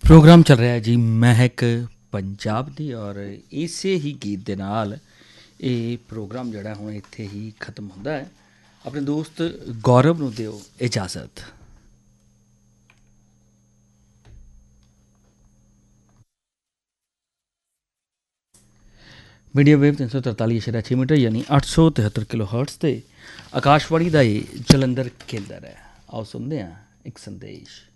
Programme ਚੱਲ ਰਿਹਾ ਜੀ ਮਹਿਕ ਪੰਜਾਬ ਦੀ ਔਰ ਇਸੇ ਹੀ ਗੀਤ ਦੇ ਨਾਲ ਇਹ ਪ੍ਰੋਗਰਾਮ ਜਿਹੜਾ ਹੁਣ ਇੱਥੇ ਹੀ ਖਤਮ ਹੁੰਦਾ ਹੈ। ਆਪਣੇ ਦੋਸਤ ਗੌਰਵ ਨੂੰ ਦਿਓ ਇਜਾਜ਼ਤ। ਮੀਡੀਅਮ ਵੇਵ 343.6 ਮੀਟਰ ਯਾਨੀ 873 ਕਿਲੋ ਹਰਟਸ 'ਤੇ ਆਕਾਸ਼ਵਾਣੀ ਦਾ ਇਹ ਜਲੰਧਰ ਕੇਂਦਰ ਹੈ। ਆਓ ਸੁਣਦੇ ਹਾਂ ਇੱਕ ਸੰਦੇਸ਼।